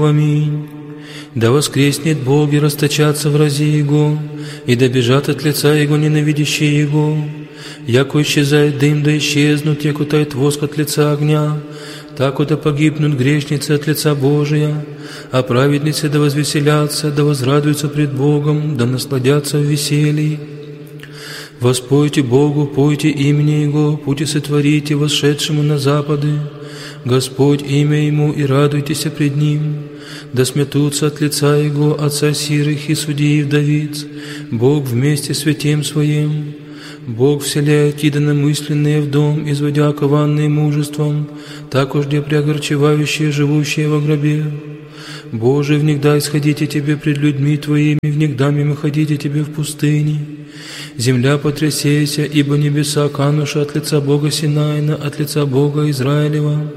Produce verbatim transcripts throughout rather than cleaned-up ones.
Аминь. Да воскреснет Бог и расточатся врази Его, и да бежат от лица Его ненавидящие Его. Яко исчезает дым, да исчезнут, яко тает воск от лица огня, тако да погибнут грешницы от лица Божия, а праведницы да возвеселятся, да возрадуются пред Богом, да насладятся в веселье. Воспойте Богу, пойте имени Его, пути сотворите восшедшему на запады. Господь имя Ему, и радуйтесь пред Ним. Да сметутся от лица Его отца сирых и судей вдовиц, Бог вместе святем Своим. Бог вселяет единомысленные в дом, изводя кованные мужеством, так уж где преогорчевающие, живущие во гробе. Боже, внегда исходите Тебе пред людьми Твоими, внегда мимо ходите Тебе в пустыне. Земля потрясейся, ибо небеса кануша от лица Бога Синайна, от лица Бога Израилева.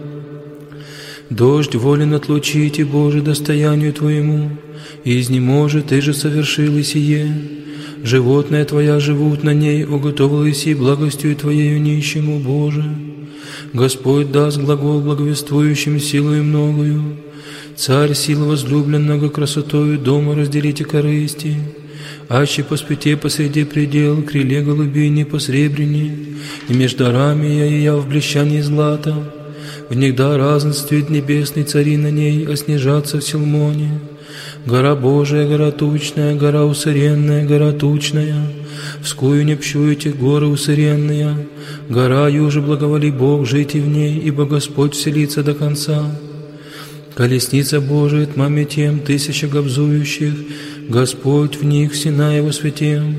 Дождь волен отлучите, Боже, достоянию Твоему, и изнеможет, Ты же совершил и сие. Животные Твоя живут на ней, уготовил и благостью Твоею нищему, Боже. Господь даст глагол благовествующим силою многою. Царь сил возлюбленного красотою дома разделите корысти. Аще по спите посреди предел, криле голубей не посребрени, и между дарами я и я в блещании злата. Внегда разнствует небесный цари на ней, а снижаться в Силмоне. Гора Божия, гора тучная, гора усыренная, гора тучная. Вскую не пщуете горы усыренные. Гора юже благоволи Бог, жить и в ней, ибо Господь вселится до конца. Колесница Божия тьмами тем, тысяча гобзующих, Господь в них сена Его святем.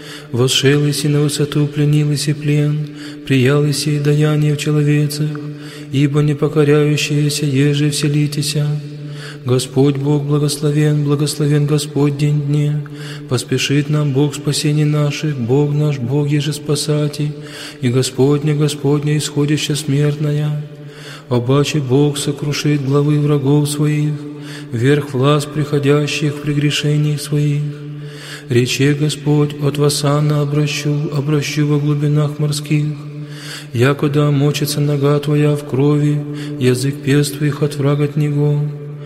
Восшел иси на высоту, пленил иси плен, приял иси даяние в человецах, ибо не покоряющиеся еже вселитеся. Господь Бог благословен, благословен Господь день дне, поспешит нам Бог спасений наших, Бог наш, Бог еже спасати, и Господня, Господня исходяща смертная. Обаче Бог сокрушит главы врагов своих, верх власть приходящих в прегрешениях своих. Рече Господь, от Васана обращу, обращу во глубинах морских. Якода мочится нога Твоя в крови, язык перст Твоих от врага от него.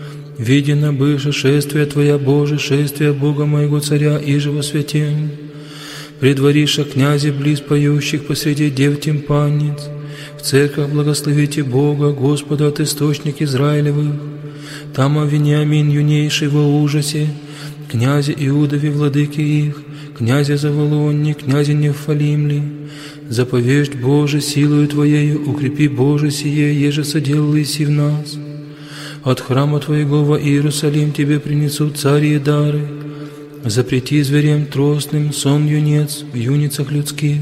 Видено быше шествие Твоя, Боже, шествие Бога моего Царя, иже во святем. Предвориша князи близ поющих посреди дев тимпанниц. В церквах благословите Бога, Господа от источник Израилевых. Там о Вениамин юнейший во ужасе, князи Иудови владыки их, князи Заволонни, князи Невфалимли. Заповежь Боже силою Твоею, укрепи Боже сие, еже соделал иси в нас. От храма Твоего во Иерусалим Тебе принесут цари и дары. Запрети зверям тростным сон юнец в юницах людских.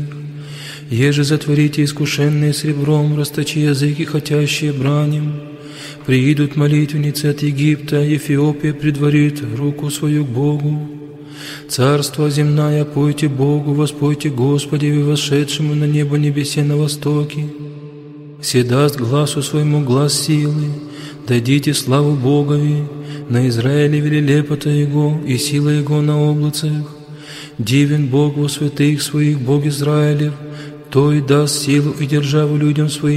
Еже затворите искушенные сребром, расточи языки, хотящие бранем. Приидут молитвенницы от Египта, Эфиопия предварит руку свою к Богу. Царство земное пойте Богу, воспойте Господеве, восшедшему на небо небесе на востоке. Се даст гласу своему глаз силы, дадите славу Богови, на Израиле велелепота Его и сила Его на облацах. Дивен Бог во святых своих, Бог Израилев, то и даст силу и державу людям своим.